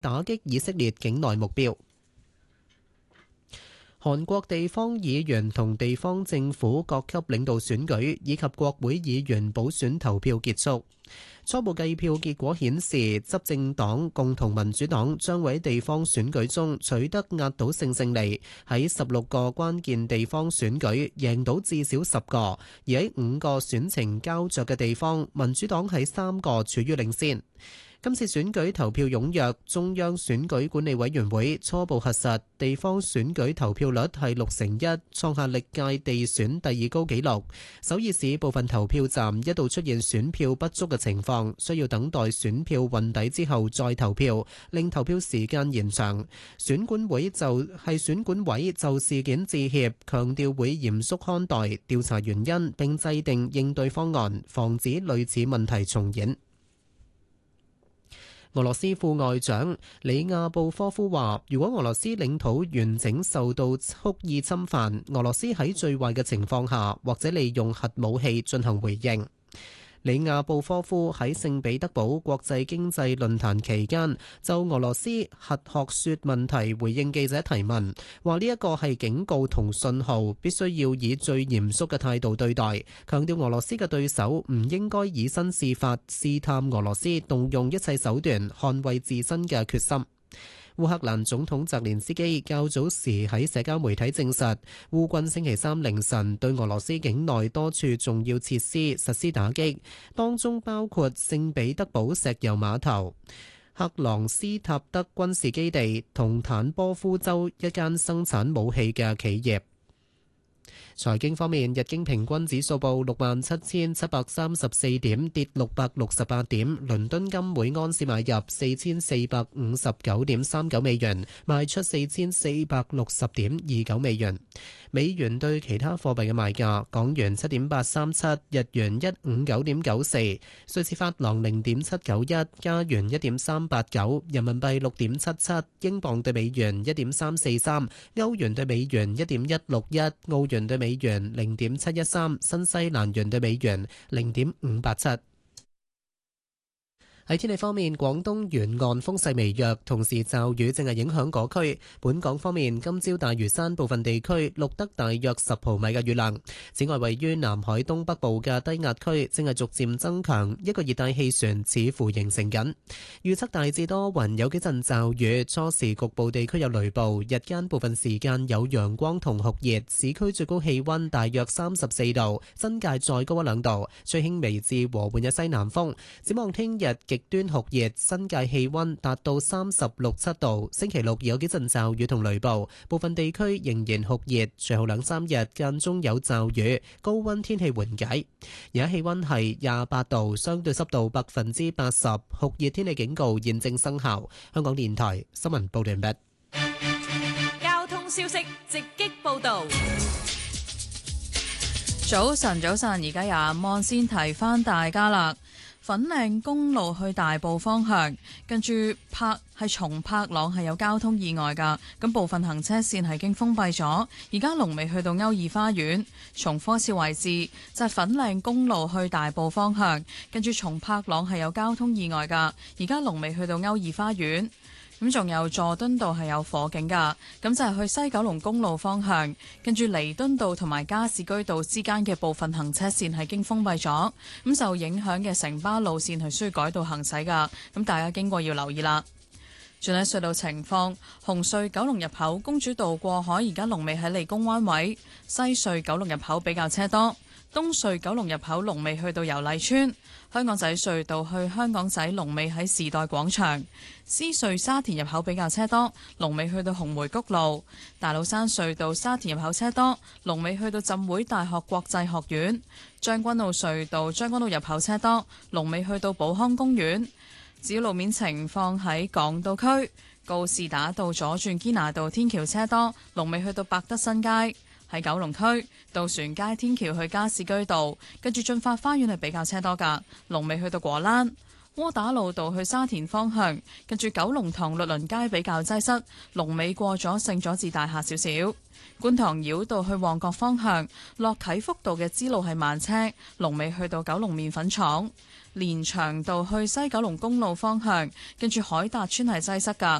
打擊以色列境內目標。韓國地方議員同地方政府各級領導選舉以及國會議員補選投票結束。初步計票結果顯示，執政黨共同民主黨將會喺地方選舉中取得壓倒性勝利，喺16個關鍵地方選舉贏到至少10個，而喺5個選情膠着嘅地方，民主黨喺3個處於領先。今次選舉投票踴躍，中央選舉管理委員會初步核實地方選舉投票率係61%，創下歷屆地選第2高紀錄。首爾市部分投票站一度出現選票不足嘅情況，需要等待選票運抵之後再投票，令投票時間延長。選管委就事件致歉，強調會嚴肅看待、調查原因並制定應對方案，防止類似問題重演。俄羅斯副外長里亞布科夫話，如果俄羅斯領土完整受到蓄意侵犯，俄羅斯喺最壞嘅情況下，或者利用核武器進行回應。里亞布科夫喺聖彼得堡國際經濟論壇期間，就俄羅斯核學說問題回應記者提問，話呢一個係警告同信號，必須要以最嚴肅嘅態度對待，強調俄羅斯嘅對手唔應該以身試法，試探俄羅斯動用一切手段捍衛自身嘅決心。烏克蘭總統澤連斯基較早時喺社交媒體證實，烏軍星期三凌晨對俄羅斯境內多處重要設施實施打擊，當中包括聖彼得堡石油碼頭、克朗斯塔德軍事基地同坦波夫州一間生產武器嘅企業。財經方面，日經平均指數報67,734點，跌668點。倫敦金每安士買入4459.39美元，賣出4460.29美元。美元對其他貨幣嘅賣價：港元7.837，日元159.94，瑞士法郎0.791，加元1.389，人民幣6.77，英鎊對美元1.343，歐元對美元1.161，澳元對美元0.713，新西蘭元對美元0.587。喺天氣方面，廣東沿岸風勢微弱，同時驟雨正係影響嗰區。本港方面，今朝大嶼山部分地區錄得大約10毫米嘅雨量。此外，位於南海東北部嘅低壓區正係逐漸增強，一個熱帶氣旋似乎形成緊。預測大致多雲，有幾陣驟雨，初時局部地區有雷暴，日間部分時間有陽光同酷熱，市區最高氣溫大約34度，新界再高1-2度，吹輕微至和緩嘅西南風。展望聽日極端酷熱，新界氣溫達到36-7度。星期六有幾陣驟雨同雷暴，部分地區仍然酷熱，隨後2-3日間中有驟雨，高溫天氣緩解。而家氣溫係28度，相對濕度80%，酷熱天氣警告現正生效。香港電台新聞報道完畢。 交通消息直擊報道。 早晨，而家有阿摩先提翻大家啦。粉嶺公路去大埔方向，跟住松柏塱係有交通意外㗎，咁部分行車線係已經封閉咗。而家龍尾去到歐怡花園，重複一次位置就係粉嶺公路去大埔方向，跟住松柏塱係有交通意外㗎。而家龍尾去到歐怡花園。咁仲有佐敦道係有火警㗎，咁就係去西九龍公路方向，跟住彌敦道同埋加士居道之間嘅部分行車線係經封閉咗，咁受影響嘅城巴路線係需要改道行駛㗎，咁大家經過要留意啦。轉喺隧道情況，紅隧九龍入口公主道過海，而家龍尾喺利公灣位；西隧九龍入口比較車多，東隧九龍入口龍尾去到油麗邨。香港仔隧道去香港仔龍尾喺時代廣場，獅隧沙田入口比較車多，龍尾去到紅梅谷路；大老山隧道沙田入口車多，龍尾去到浸會大學國際學院；將軍澳隧道將軍澳入口車多，龍尾去到寶康公園。至於路面情況喺港島區，告士打道左轉堅拿道天橋車多，龍尾去到百德新街。喺九龍區渡船街天橋去加士居道，跟住進發花園係比較車多㗎，龍尾去到果欄。 窩打老道去沙田方向，跟住九龍塘律倫街比較擠塞，龍尾過咗聖佐治大廈少少。觀塘繞道去旺角方向，落啟福道嘅支路係慢車，龍尾去到九龍麵粉廠。連翔道去西九龍公路方向，跟住海達村係擠塞㗎，